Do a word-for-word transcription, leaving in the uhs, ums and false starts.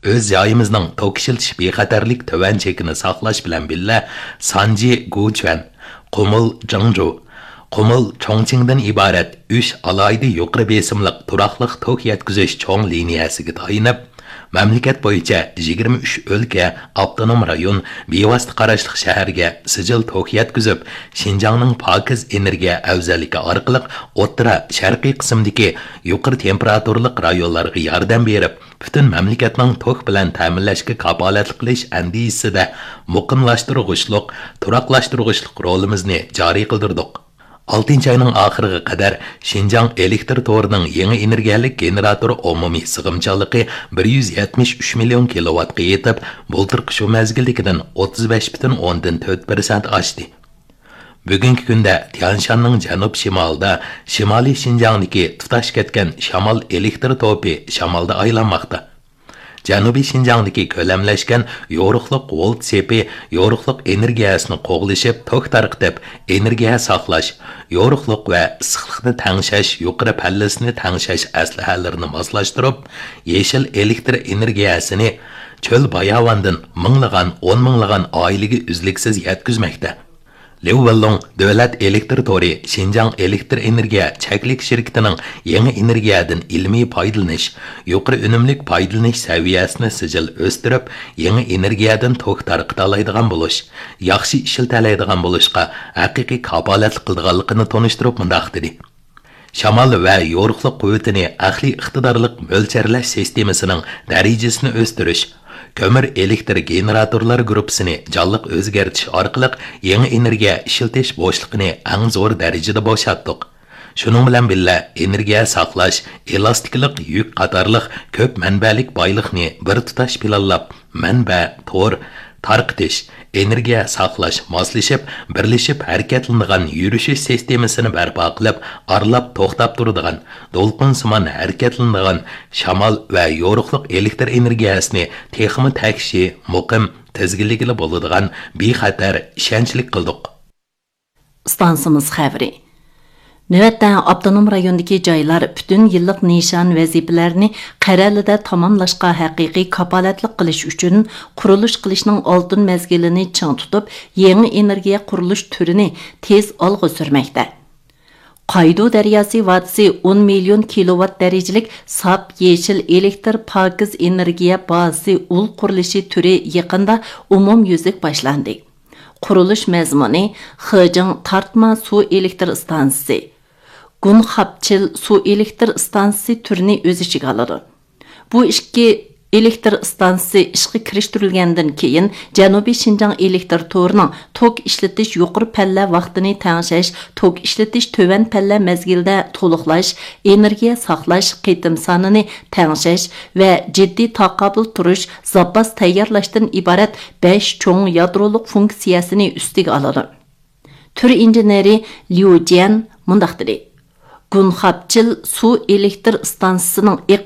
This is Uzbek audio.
Öz joyimizning tok ishiltish bexatarlik tovan chekini saqlash bilan billa Sanji Guchuan, Qumul Jingzhou, Qumul Chongqingdan iborat uch alayda yuqori besimliq turaqliq tok yetkazish cho'ng liniyasiga tayinib, mamlakat bo'yicha yigirma uch o'lka, avtonom rayon, bevosita qarashliq shaharga sijil tok yetkazib, Xinjiangning pokiz energiya afzalligi orqali o'rta sharqiy qismdagi yuqori temperaturali rayonlarga yordam berib, butun mamlakatning tok bilan ta'minlashga kafolatlik qilish andisida muqimlashtiruvchilik, turaqlashtiruvchilik rolimizni joriy qildirdik. oltinchi ayning oxiriga qadar Xinjiang elektr torining yangi energiyalik generatori umumiy sig'imchanligi bir yuz yetmish uch million kilovatga yetib, bultirqi shu mezgildagidan o'ttiz besh butun o'ndan to'rt persent oshdi. Bugungi kunda Tianshanning janub-shimolida, shimoliy Xinjiangdagi tutash ketgan shamol elektr to'pi shamolda aylanmoqda. Janubiy Xinjiangdagi ko'lamlashgan yo'riqliq volt sepi yo'riqliq energiyasini qo'g'lishib, tok tarqitib, energiya saqlash, yo'riqliq va issiqlikni tangshash, yuqori pallasini tangshash aslahalarini moslashtirib, yeshil elektr energiyasini cho'l bayavondan minglagan, o'n minglagan oilaga uzluksiz yetkazmoqda. Liu Wellong davlat elektr tori Xinjiang elektr energiya cheklik shirkatining yangi energiyadan ilmiy foydalanish, yuqori unumlik foydalanish saviyasini sijil o'stirib, yangi energiyadan tok tarqita oladigan bo'lish, yaxshi ishlatiladigan bo'lishga haqiqiy kafolatlik qilganligini tonishtirib mundaq dedi. Shamol va yo'riqliq quvvatini aqli iqtidorlik mo'lcharlash sistemasining darajasini o'stirish, kömür elektr generatorlar gruppasini jonliq o'zgartirish orqali yangi energiya ishiltish bo'shliqini eng zo'r darajada bo'shatdik. Shuning bilan birga energiya saqlash, elastiklik, yuk qatorliq ko'p manbalik boylikni bir tutash planlab, manba, tor, tarqitish, energiya saqlash, moslashib, birlashib harakatlanadigan yurishish sistemasini barpo qilib, arlab to'xtab turadigan, do'lqinsimon harakatlanadigan shamol va yo'riqliq elektr energiyasini texmi takshi, muqim, tizginligili bo'ladigan bexatar ishonchlik qildik. Stansimiz xabari. Növətdə avtonom rayondakı joylar bütün yillik nişan vəzifələrini qərəlində tamamlaşqa həqiqi kafolatlik qilish uchun qurilish qilishning oltin mezgilini ching tutib, yangi energiya qurilish turini tez olg'a surmoqda. Qaydu daryosi vodisi o'n million kilovat darajalik sap yeshil elektr pokiz energiya bazasi ul qurilishi turi yaqinda umumyuzlik boshlandi. Qurilish mazmuni Xijing tartma suv elektr stansiyasi, Gunxapchil suv elektr stansiyasi turini o'z ichiga oladi. Bu ikki elektr stansiyasi ishga kirishtirilgandan keyin Janubiy Xinjiang elektr torining tok ishlatish yuqori palla vaqtini tangshash, tok ishlatish to'van palla mezgilda to'liqlash, energiya saqlash qitim sonini tangshash va jiddiy taqobil turish, zapas tayyorlashdan iborat besh cho'ng yadroliq funksiyasini ustiga oladi. Tur injeneri Liu Jian mundaq dedi: Gunxapchil suv elektr stansiyasining